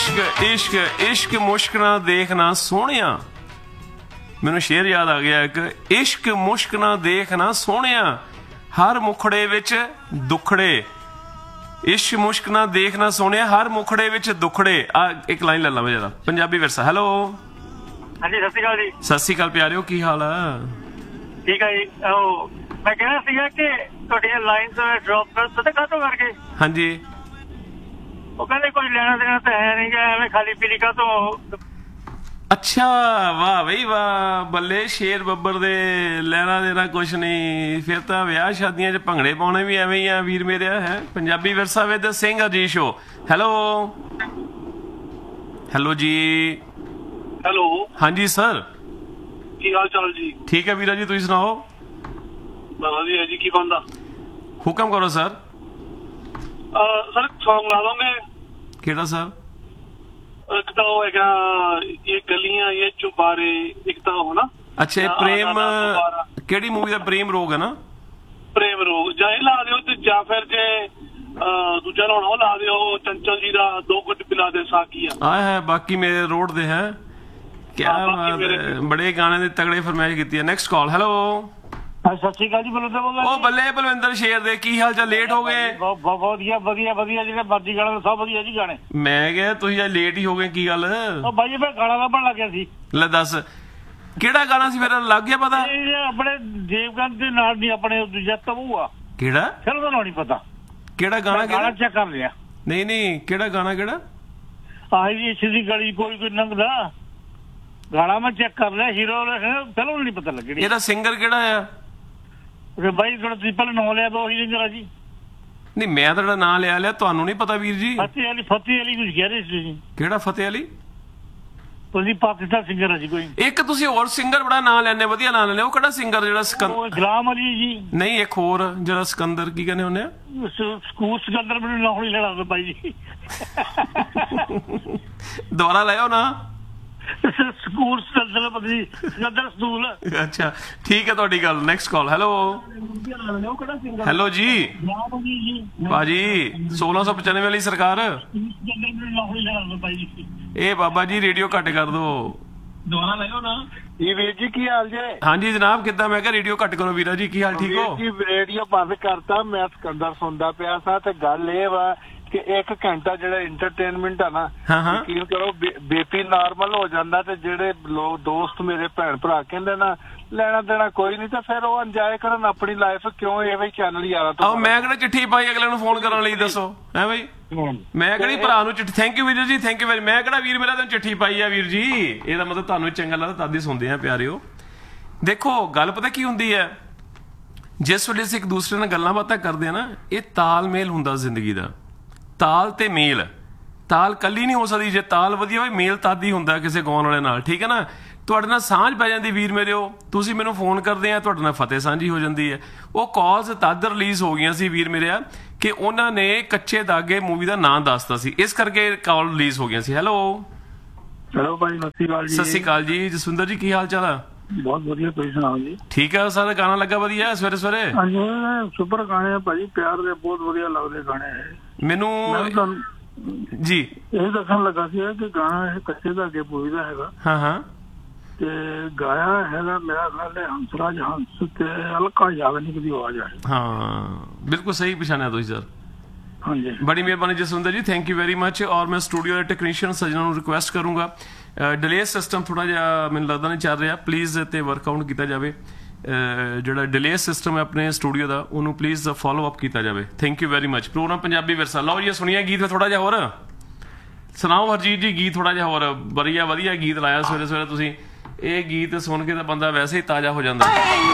इश्क इश्क इश्क मुश्क ना देखना सोहणिया मैनू शेर याद आ गया एक इश्क मुश्क ना देखना सोहणिया हर मुखड़े विच दुखड़े इश्क मुश्क ना देखना सोहणिया हर मुखड़े विच दुखड़े आ एक लाइन ले ला मैं जरा पंजाबी विरसा हेलो हाँ जी सत श्री अकाल जी सत श्री अकाल प्यारिओ की हाल है ठीक है जी मैं कहना सीगा कि ਤੁਹਾਡੀਆਂ ਲਾਈਨਸ ਡ੍ਰੌਪ ਕਰ ਪਤਾ ਕਾਹਤੋਂ ਕਰਕੇ हाँ जी ਉਹ ਕਹਿੰਦੇ ਕੋਈ ਲੈਣਾ ਦੇਣਾ ਤਾਂ ਹੈ ਨਹੀਂ ਗਾ ਐਵੇਂ ਖਾਲੀ ਪੀਲੀ ਕਾਹਤੋਂ अच्छा वाह बई वाह बल्ले शेर बब्बर दे लैना देना कुछ नहीं फिर तो विआह शादियां च भंगड़े पाने भी एवें ही आ वीर मेरे है Punjabi Virsa with Singh Ajit show hello hello ji hello हाँ जी सर ਕੀ ਹਾਲ ਚਾਲ ਜੀ ठीक है वीरा जी तुम सुनाओ ਵਧੀਆ ਜੀ ਕੀ ਬੰਦਾ हुक्म करो सर ਸਰ ਸੌਂਗ ਲਾ ਦੋਗੇ केड़ा सर ਇੱਕ ਤਾਂ ਉਹ ਹੈਗਾ ਇਹ ਗਲੀਆਂ ਇਹ ਚੁਬਾਰੇ ਇੱਕ ਤਾਂ ਉਹ ਨਾ अच्छा ये प्रेम केड़ी मूवी दा प्रेम रोग है ना ਪ੍ਰੇਮ ਰੋਗ ਜਾਂ ਇਹ ਲਾ ਦਿਓ ਤੇ ਜਾਂ ਫਿਰ ਜੇ ਦੂਜਾ ਲਾਉਣਾ ਉਹ ਲਾ ਦਿਓ ਚੰਚਲ ਜੀ ਦਾ ਦੋ ਗੁੱਟ ਪਿਲਾ ਦੇ ਸਾਕੀਆ आया है बाकी मेरे रोड दे है क्या हाँ, बाकी बात है मेरे- बड़े गाने दे तगड़े फरमाइश की है नेक्स्ट कॉल हेलो ਸਤਿ ਸ਼੍ਰੀ ਅਕਾਲ ਜੀ ਬਲਵਿੰਦਰ ਬੋਲ ओ बल्ले बलविंदर शेर दे की हाल चाल लेट हो गए ਬਹੁਤ ਵਧੀਆ ਵਧੀਆ ਵਧੀਆ ਜਿਹੜੇ ਮਰਜ਼ੀ ਗਾਣੇ ਸਭ ਵਧੀਆ ਜੀ ਗਾਣੇ ਮੈਂ ਕਿਹਾ ਤੁਸੀਂ ਅੱਜ ਲੇਟ ਹੀ ਹੋ ਗਏ ਕੀ ਗੱਲ ਉਹ ਬਾਈ ਮੈਂ ਗਾਣਾ ਲੱਭਣ ਲੱਗਿਆ ਸੀ ਲੈ ਦੱਸ ਕਿਹੜਾ ਗਾਣਾ ਸੀ ਫਿਰ ਲੱਗ ਗਿਆ ਪਤਾ ਇਹ ਆਪਣੇ ਦੇਵਗਨ ਦੇ ਨਾਲ ਨਹੀਂ ਆਪਣੇ ਦੂਜਾ ਤਬੂ ਆ ਕਿਹੜਾ ਫਿਰ ਉਹਦਾ ਨਹੀਂ ਪਤਾ ਕਿਹੜਾ ਗਾਣਾ ਗਾਣਾ ਕਿਹੜਾ ਚੈੱਕ ਕਰ ਲਿਆ ਨਹੀਂ ਨਹੀਂ ਕਿਹੜਾ ਗਾਣਾ ਕਿਹੜਾ ਆਹੀ ਜੀ ਸਿੱਧੀ ਗਲੀ ਕੋਈ ਲੰਘਦਾ ਗਾਣਾ ਮੈਂ ਚੈੱਕ ਕਰ ਲਿਆ ਹੀਰੋ ਫਿਰ ਉਹਨੂੰ ਨਹੀਂ ਪਤਾ ਲੱਗਣੀ ਇਹਦਾ ਸਿੰਗਰ ਕਿਹੜਾ ਆ ਤੇ ਬਾਈ ਥੋੜਾ ਸਿੰਪਲ ਨਾਂ ਲਿਆ ਤਾਂ ਉਹੀ ਸਿੰਗਰ ਆ ਜੀ ਨਹੀਂ ਮੈਂ ਤੁਹਾਡਾ ਨਾਂ ਲਿਆ ਤੁਹਾਨੂੰ ਨਹੀਂ ਪਤਾ ਵੀਰ ਜੀ ਫਤਿਹ ਅਲੀ ਕੁਝ ਕਹਿ ਰਹੇ ਸੀ ਜੀ ਕਿਹੜਾ ਫਤਿਹ ਅਲੀ ਤੁਸੀਂ ਪਾਕਿਸਤਾਨ ਸਿੰਗਰ ਆ ਜੀ ਕੋਈ ਇੱਕ ਤੁਸੀਂ ਹੋਰ ਸਿੰਗਰ ਬੜਾ ਨਾਂ ਲੈਣੇ ਵਧੀਆ ਨਾਂ ਲੈਣੇ ਉਹ ਕਿਹੜਾ ਸਿੰਗਰ ਜਿਹੜਾ ਉਹ ਗੁਲਾਮ ਅਲੀ ਜੀ ਨਹੀਂ ਇੱਕ ਹੋਰ ਜਿਹੜਾ ਸਿਕੰਦਰ ਕੀ ਕਹਿੰਦੇ ਹੁੰਦੇ ਆ ਸਕੂਲ ਸਿਕੰਦਰ ਮੈਨੂੰ ਨਾਂ ਨਹੀਂ ਲੈਣਾ ਬਾਈ ਜੀ ਦੁਬਾਰਾ ਲਾਇਓ ਨਾ ਸਕੂਲ ਸਿਕੰਦਰ ਪਤੀ ਸਿਕੰਦਰ ਸਕੂਲ ਅੱਛਾ ਠੀਕ ਹੈ ਤੁਹਾਡੀ ਗੱਲ ਨੈਕਸਟ ਕਾਲ ਹੈਲੋ ਹੈਲੋ ਜੀ ਬਾਜੀ 1695 ਵਾਲੀ ਸਰਕਾਰ ਇਹ ਬਾਬਾ ਜੀ ਰੇਡੀਓ ਘੱਟ ਕਰ ਦੋ ਦੁਬਾਰਾ ਲਾਇਓ ਨਾ ਇਹ ਵੀਰ ਜੀ ਕੀ ਹਾਲ ਜੇ ਹਾਂਜੀ ਜਨਾਬ ਕਿੱਦਾਂ ਮੈਂ ਕਿਹਾ ਰੇਡੀਓ ਘੱਟ ਕਰੋ ਵੀਰਾ ਜੀ ਕੀ ਹਾਲ ਠੀਕ ਹੋ ਜੀ ਰੇਡੀਓ ਬੰਦ ਕਰਤਾ ਮੈਂ ਸਿਕੰਦਰ ਸੁਣਦਾ ਪਿਆ ਸਾਂ ਤੇ ਗੱਲ ਇਹ ਵਾ ਕਿ 1 ਘੰਟਾ ਜਿਹੜਾ ਇੰਟਰਟੇਨਮੈਂਟ ਆ ਨਾ ਯਕੀਨ ਕਰੋ ਬੀਪੀ ਨਾਰਮਲ ਹੋ ਜਾਂਦਾ ਤੇ ਜਿਹੜੇ ਲੋਕ ਦੋਸਤ ਮੇਰੇ ਭੈਣ ਭਰਾ ਕਹਿੰਦੇ ਨਾ ਲੈਣਾ ਦੇਣਾ ਕੋਈ ਨਹੀਂ ਤਾਂ ਫਿਰ ਉਹ ਇੰਜੋਏ ਕਰਨ ਆਪਣੀ ਲਾਈਫ ਕਿਉਂ ਐਵੇਂ ਚੈਨਲ ਯਾਰਾ ਤੋਂ ਆਹ ਮੈਂ ਕਿਹੜਾ ਚਿੱਠੀ ਪਾਈ ਅਗਲੇ ਨੂੰ ਫੋਨ ਕਰਨ ਲਈ ਦੱਸੋ ਹੈ ਬਈ ਮੈਂ ਕਿਹੜੀ ਭਰਾ ਨੂੰ ਚਿੱਠੀ ਥੈਂਕ ਯੂ ਵੀਰ ਜੀ ਥੈਂਕ ਯੂ ਵੈਰੀ ਮੈਂ ਕਿਹੜਾ ਵੀਰ ਮੇਰਾ ਤੈਨੂੰ ਚਿੱਠੀ ਪਾਈ ਆ ਵੀਰ ਜੀ ਇਹਦਾ ਮਤਲਬ ਤੁਹਾਨੂੰ ਚੰਗਾ ਲੱਗਦਾ ਤਦ ਹੀ ਸੁਣਦੇ ਆ ਪਿਆਰਿਓ ਦੇਖੋ ਗੱਲ ਪਤਾ ਕੀ ਹੁੰਦੀ ਹੈ ਜਿਸ ਵੇਲੇ ਅਸੀਂ ਇੱਕ ਦੂਸਰੇ ਨਾਲ ਗੱਲਾਂ ਬਾਤਾਂ ਕਰਦੇ ਆ ਨਾ ਇਹ ਤਾਲਮੇਲ ਹੁੰਦਾ ਜ਼ਿੰਦਗੀ ਦਾ ਤਾਲ ਤੇ ਮੇਲ ਤਾਲ ਕੱਲੀ ਨਹੀਂ ਹੋ ਸਕਦੀ ਜੇ ਤਾਲ ਵਧੀਆ ਹੋਵੇ ਮੇਲ ਤਦ ਹੀ ਹੁੰਦਾ ਕਿਸੇ ਗਾਉਣ ਵਾਲੇ ਨਾਲ ਠੀਕ ਹੈ ਨਾ ਤੁਹਾਡੇ ਨਾਲ ਸਾਂਝ ਪੈ ਜਾਂਦੀ ਵੀਰ ਮੇਰਿਓ ਤੁਸੀਂ ਮੈਨੂੰ ਫੋਨ ਕਰਦੇ ਆ ਤੁਹਾਡੇ ਨਾਲ ਫਤਿਹ ਸਾਂਝੀ ਹੋ ਜਾਂਦੀ ਹੈ ਉਹ ਕਾਲਸ ਤਦ ਰਿਲੀਜ਼ ਹੋ ਗਈਆਂ ਸੀ ਵੀਰ ਮੇਰਿਆ ਕਿ ਉਹਨਾਂ ਨੇ ਕੱਚੇ ਦਾਗੇ ਮੂਵੀ ਦਾ ਨਾਂ ਦੱਸਤਾ ਸੀ ਇਸ ਕਰਕੇ ਕਾਲ ਰਿਲੀਜ਼ ਹੋ ਗਈਆਂ ਸੀ ਹੈਲੋ ਹੈਲੋ ਭਾਈ ਸਤਿ ਸ਼੍ਰੀ ਅਕਾਲ ਜੀ ਸਤਿ ਸ਼੍ਰੀ ਅਕਾਲ ਜੀ ਜਸਵਿੰਦਰ ਜੀ ਕੀ ਹਾਲ ਚਾਲ ਆ ਬਹੁਤ ਵਧੀਆ ਤੁਸੀਂ ਸੁਣਾਓ ਜੀ ਠੀਕ ਹੈ ਸਾਰਾ ਗਾਣਾ ਲੱਗਾ ਵਧੀਆ ਸਵੇਰੇ ਸਵੇਰੇ ਹਾਂਜੀ ਸੁਪਰ ਗਾਣੇ ਆ ਭਾਜੀ ਪਿਆਰ ਦੇ ਬਹੁਤ ਵਧੀਆ ਲੱਗਦੇ ਗਾਣੇ ਮੈਨੂੰ ਜੀ ਇਹ ਦੱਸਣ ਲੱਗਾ ਸੀ ਕਿ ਗਾਣਾ ਇਹ ਕੱਚੇ ਧਾਗੇ ਮੂਵੀ ਦਾ ਹੈਗਾ ਹਾਂ ਹਾਂ ਤੇ ਗਾਇਆ ਹੈਗਾ ਮੇਰਾ ਖਿਆਲ ਹੈ ਹੰਸਰਾਜ ਹੰਸ ਤੇ ਹਲਕਾ ਯਾਗਨਿਕ ਦੀ ਆਵਾਜ਼ ਹੈ ਹਾਂ ਬਿਲਕੁਲ ਸਹੀ ਪਛਾਣਿਆ ਤੁਸੀਂ ਸਰ ਹਾਂਜੀ ਬੜੀ ਮਿਹਰਬਾਨੀ ਜਸਵਿੰਦਰ ਜੀ ਥੈਂਕ ਯੂ ਵੈਰੀ ਮਚ ਔਰ ਮੈਂ ਸਟੂਡੀਓ ਦੇ ਟੈਕਨੀਸ਼ੀਅਨ ਸੱਜਣਾਂ ਨੂੰ ਰਿਕੁਐਸਟ ਕਰੂੰਗਾ ਡਿਲੇ ਸਿਸਟਮ ਥੋੜਾ ਜਿਹਾ ਮੈਨੂੰ ਲੱਗਦਾ ਨਹੀਂ ਚੱਲ ਰਿਹਾ ਪਲੀਜ਼ ਤੇ ਵਰਕਆਊਟ ਕੀਤਾ ਜਾਵੇ ਜਿਹੜਾ ਡਿਲੇ ਸਿਸਟਮ ਹੈ ਆਪਣੇ ਸਟੂਡੀਓ ਦਾ ਉਹਨੂੰ ਪਲੀਜ਼ ਫੋਲੋ ਅਪ ਕੀਤਾ ਜਾਵੇ thank you very much programme Punjabi ਵਿਰਸਾ ਲਓ ਜੀ ਸੁਣੀਏ ਗੀਤ ਥੋੜਾ ਜਿਹਾ ਹੋਰ ਸੁਣਾਓ ਹਰਜੀਤ ਜੀ ਗੀਤ ਥੋੜਾ ਜਿਹਾ ਹੋਰ ਵਧੀਆ ਗੀਤ ਲਾਇਆ ਸਵੇਰੇ ਸਵੇਰੇ ਤੁਸੀਂ ਇਹ ਗੀਤ ਸੁਣ ਕੇ ਤਾਂ ਬੰਦਾ ਵੈਸੇ ਹੀ ਤਾਜ਼ਾ ਹੋ ਜਾਂਦਾ